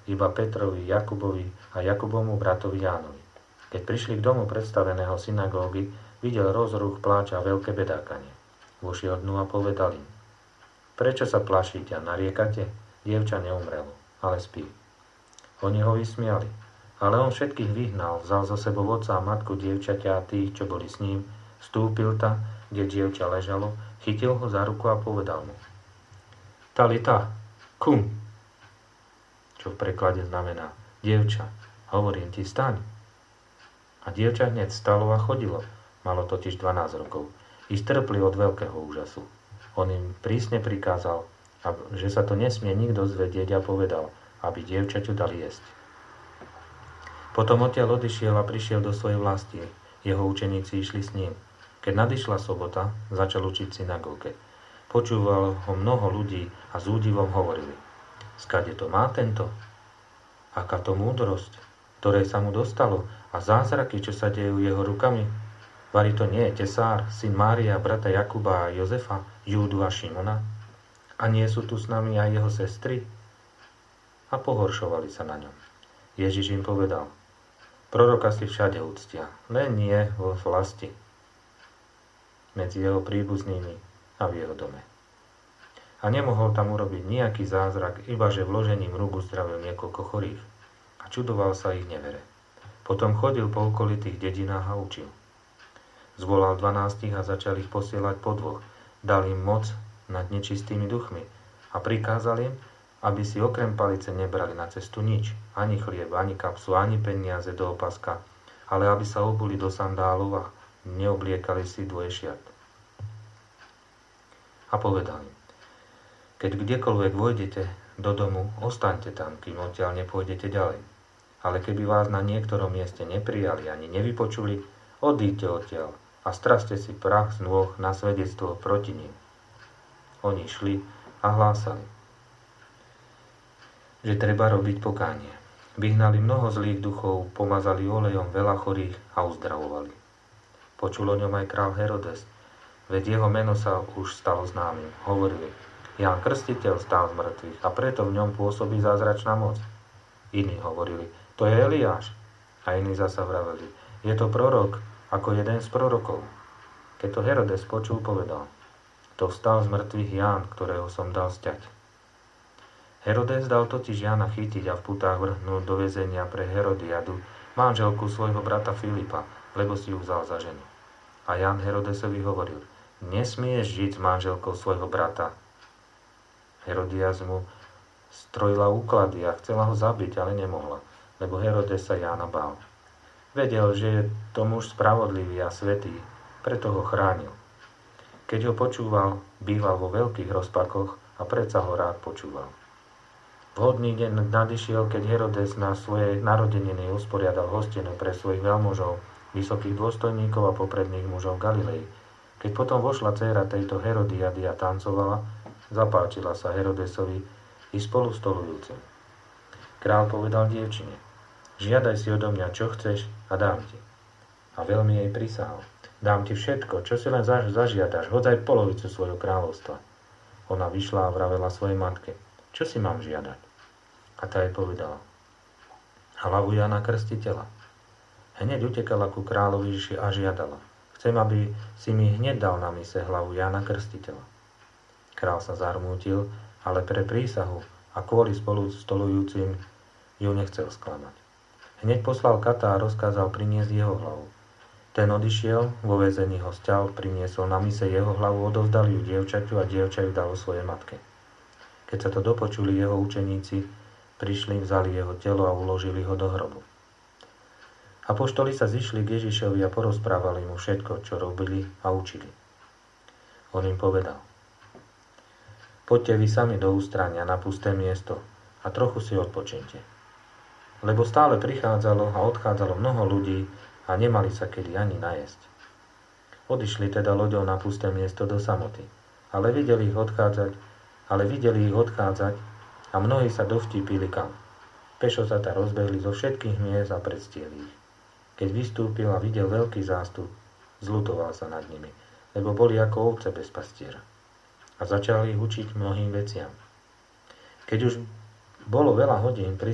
iba Petrovi, Jakubovi a Jakubovmu bratovi Jánovi. Keď prišli k domu predstaveného synagógy, videl rozruch, pláč a veľké bedákanie. Vošiel dnu a povedal im: Prečo sa plašíte a nariekate? Dievča neumrelo, ale spí. Oni ho vysmiali, ale on všetkých vyhnal, vzal so sebou otca a matku dievčaťa a tých, čo boli s ním, vstúpil tam, kde dievča ležalo, chytil ho za ruku a povedal mu: Talita, kum, čo v preklade znamená: dievča, hovorím ti, staň. A dievča hneď stalo a chodilo. Malo totiž 12 rokov. I strpli od veľkého úžasu. On im prísne prikázal, že sa to nesmie nikto zvedieť, a povedal, aby dievčaťu dali jesť. Potom odtiaľ odišiel a prišiel do svojej vlasti. Jeho učeníci išli s ním. Keď nadišla sobota, začal učiť v synagóge. Počúval ho mnoho ľudí a s údivom hovorili: Skade to má tento? Aká to múdrosť, ktorej sa mu dostalo, a zázraky, čo sa dejú jeho rukami? Vari to nie je tesár, syn Mária, brata Jakuba a Jozefa, Júdu a Šimona? A nie sú tu s nami aj jeho sestry? A pohoršovali sa na ňom. Ježiš im povedal: Proroka si všade uctia, len nie vo vlasti, medzi jeho príbuznými a v jeho dome. A nemohol tam urobiť nejaký zázrak, ibaže vložením rúk uzdravil niekoľko chorých. A čudoval sa ich nevere. Potom chodil po okolitých dedinách a učil. Zvolal 12 a začal ich posielať po dvoch. Dal im moc nad nečistými duchmi a prikázal im, aby si okrem palice nebrali na cestu nič, ani chlieb, ani kapsu, ani peniaze do opaska, ale aby sa obuli do sandálov a neobliekali si dvojšiat. A povedal im: Keď kdekoľvek vojdete do domu, ostaňte tam, kým odtiaľ nepôjdete ďalej. Ale keby vás na niektorom mieste neprijali ani nevypočuli, odíďte odtiaľ a straste si prach z nôh na svedectvo proti nim. Oni šli a hlásali, že treba robiť pokánie. Vyhnali mnoho zlých duchov, pomazali olejom veľa chorých a uzdravovali. Počul o ňom aj král Herodes, veď jeho meno sa už stalo známym. Hovorili: Ján Krstiteľ stál z mŕtvych a preto v ňom pôsobí zázračná moc. Iní hovorili: To je Eliáš. A iní zasa vraveli: Je to prorok, ako jeden z prorokov. Keď to Herodes počul, povedal: To vstal z mŕtvych Ján, ktorého som dal sťať. Herodes dal totiž Jána chytiť a v putách vrhnúť do väzenia pre Herodiadu, manželku svojho brata Filipa, lebo si ju vzal za ženu. A Ján Herodesovi hovoril: Nesmieš žiť s manželkou svojho brata. Herodias mu strojila úklady a chcela ho zabiť, ale nemohla, lebo Herodes sa Jána bál. Vedel, že je to muž spravodlivý a svätý, preto ho chránil. Keď ho počúval, býval vo veľkých rozpakoch a predsa ho rád počúval. Vhodný deň nadišiel, keď Herodes na svojej narodeniny usporiadal hostinu pre svojich veľmožov, vysokých dôstojníkov a popredných mužov Galilei. Keď potom vošla dcéra tejto Herodiady a tancovala, zapáčila sa Herodesovi i spolu stolujúcim. Král povedal dievčine: Žiadaj si odo mňa, čo chceš, a dám ti. A veľmi jej prisahal: Dám ti všetko, čo si len zažiadaš, hoď aj polovicu svojho kráľovstva. Ona vyšla a vravela svojej matke: Čo si mám žiadať? A tá jej povedala: Hlavu Jána Krstiteľa. Hneď utekala ku kráľovi a žiadala: Chcem, aby si mi hneď dal na mise hlavu Jána Krstiteľa. Král sa zarmútil, ale pre prísahu a kvôli spolu stolujúcim ju nechcel sklamať. Hneď poslal kata a rozkázal priniesť jeho hlavu. Ten odišiel, vo väzení ho sťal, priniesol na mise jeho hlavu, odovzdal ju dievčaťu a dievča ju dalo svojej matke. Keď sa to dopočuli jeho učeníci, prišli, vzali jeho telo a uložili ho do hrobu. Apoštoli sa zišli k Ježišovi a porozprávali mu všetko, čo robili a učili. On im povedal: Poďte vy sami do ústrania na pusté miesto a trochu si odpočinte. Lebo stále prichádzalo a odchádzalo mnoho ľudí a nemali sa kedy ani najesť. Odišli teda loďou na pusté miesto do samoty, ale videli ich odchádzať a mnohí sa dovtípili kam. Pešo sa tam rozbehli zo všetkých miest a predstiehli ich. Keď vystúpil a videl veľký zástup, zľutoval sa nad nimi, lebo boli ako ovce bez pastiera. A začal ich učiť mnohým veciam. Keď už bolo veľa hodín,